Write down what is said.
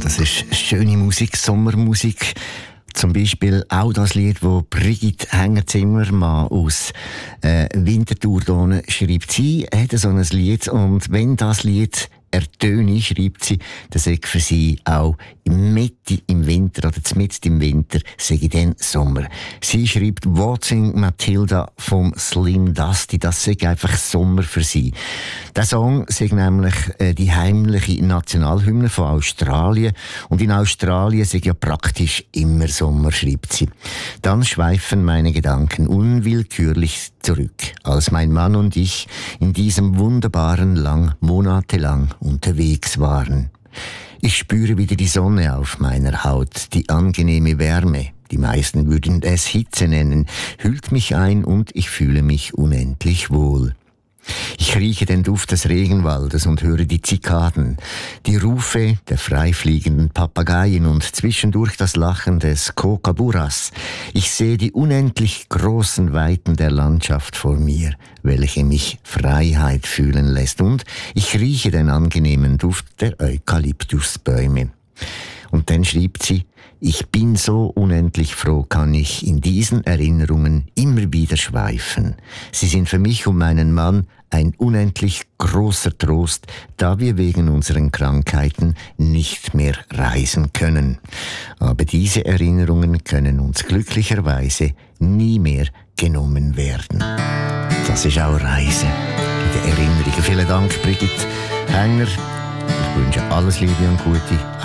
Das ist schöne Musik, Sommermusik. Zum Beispiel auch das Lied, das Brigitte Hänger-Zimmermann aus Winterthur schreibt. Sie hat so ein Lied, und wenn das Lied ertöne, schreibt sie, dann sei für sie auch Mitte im Winter oder mitten im Winter sei dann Sommer. Sie schreibt Waltzing Matilda vom Slim Dusty, das sei einfach Sommer für sie. Der Song sei nämlich die heimliche Nationalhymne von Australien, und in Australien sei ja praktisch immer Sommer, schreibt sie. Dann schweifen meine Gedanken unwillkürlich zurück, als mein Mann und ich in diesem wunderbaren Land monatelang unterwegs waren. Ich spüre wieder die Sonne auf meiner Haut, die angenehme Wärme, die meisten würden es Hitze nennen, hüllt mich ein und ich fühle mich unendlich wohl. Ich rieche den Duft des Regenwaldes und höre die Zikaden, die Rufe der freifliegenden Papageien und zwischendurch das Lachen des Kookaburras. Ich sehe die unendlich großen Weiten der Landschaft vor mir, welche mich Freiheit fühlen lässt, und ich rieche den angenehmen Duft der Eukalyptusbäume. Und dann schreibt sie: Ich bin so unendlich froh, kann ich in diesen Erinnerungen immer wieder schweifen. Sie sind für mich und meinen Mann ein unendlich großer Trost, da wir wegen unseren Krankheiten nicht mehr reisen können. Aber diese Erinnerungen können uns glücklicherweise nie mehr genommen werden. Das ist auch Reise in den Erinnerungen. Vielen Dank, Brigitte Hänger. Ich wünsche alles Liebe und Gute,